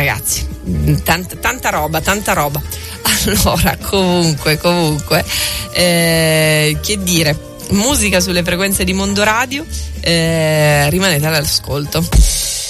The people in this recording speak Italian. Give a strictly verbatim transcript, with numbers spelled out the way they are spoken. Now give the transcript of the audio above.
ragazzi, tanta, tanta roba, tanta roba. Allora, comunque, comunque, eh, che dire, musica sulle frequenze di Mondo Radio, eh, rimanete all'ascolto.